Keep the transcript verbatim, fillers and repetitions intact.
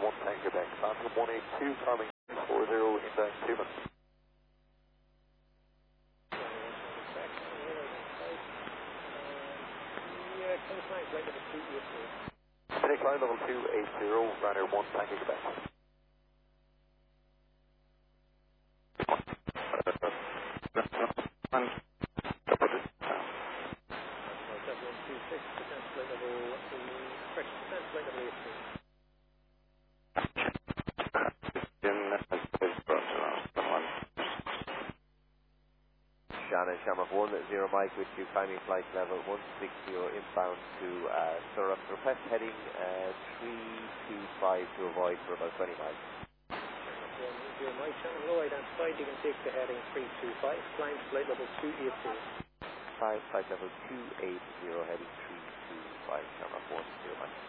one, Tango Quebec. Phantom one eight two, climbing four zero, inbound two minutes. Yeah, close line, flight level two eight zero. Take line level two eight zero, Ryanair one, Tango Quebec. Shannon, Shamrock one zero Mike with you, climbing flight level one six zero inbound to uh, Surrey. Request heading uh, three two five to avoid for about twenty miles. Shamrock one zero Mike, Shannon low identified, you can take the heading three two five, climb flight level two eight zero. Five, flight level two eight zero heading three two five, Shamrock one zero Mike.